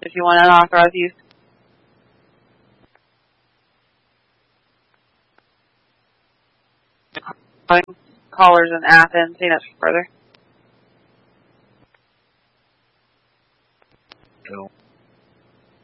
if you want unauthorized use. Callers in Athens, seeing us further. Cool.